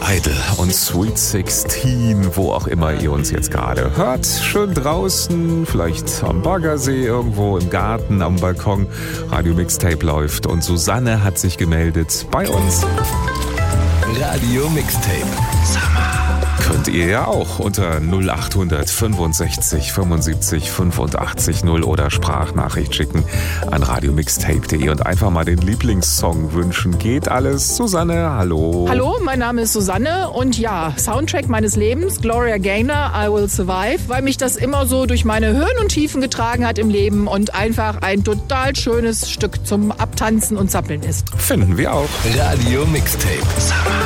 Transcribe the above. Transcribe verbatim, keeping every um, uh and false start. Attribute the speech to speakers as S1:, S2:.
S1: Idol und Sweet sechzehn, wo auch immer ihr uns jetzt gerade hört. Schön draußen, vielleicht am Baggersee, irgendwo im Garten, am Balkon. Radio Mixtape läuft und Susanne hat sich gemeldet bei uns.
S2: Radio Mixtape.
S1: Summer. Könnt ihr ja auch unter null acht fünfundsechzig fünfundsiebzig fünfundachtzig null oder Sprachnachricht schicken an radiomixtape punkt de und einfach mal den Lieblingssong wünschen. Geht alles? Susanne, hallo.
S3: Hallo, mein Name ist Susanne und ja, Soundtrack meines Lebens, Gloria Gaynor, I Will Survive, weil mich das immer so durch meine Höhen und Tiefen getragen hat im Leben und einfach ein total schönes Stück zum Abtanzen und Zappeln ist.
S1: Finden wir auch.
S2: Radio Mixtape. Summer.